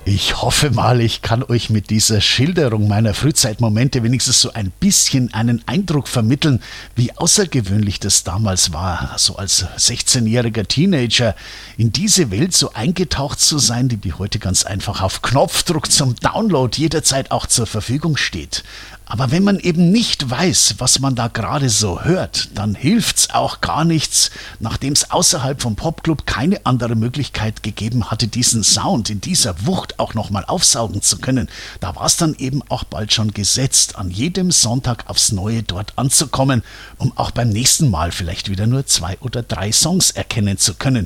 Ich hoffe mal, ich kann euch mit dieser Schilderung meiner Frühzeitmomente wenigstens so ein bisschen einen Eindruck vermitteln, wie außergewöhnlich das damals war, so als 16-jähriger Teenager in diese Welt so eingetaucht zu sein, die heute ganz einfach auf Knopfdruck zum Download jederzeit auch zur Verfügung steht. Aber wenn man eben nicht weiß, was man da gerade so hört, dann hilft's auch gar nichts, nachdem es außerhalb vom Popclub keine andere Möglichkeit gegeben hatte, diesen Sound in dieser Wucht auch nochmal aufsaugen zu können. Da war es dann eben auch bald schon gesetzt, an jedem Sonntag aufs Neue dort anzukommen, um auch beim nächsten Mal vielleicht wieder nur 2 oder 3 Songs erkennen zu können.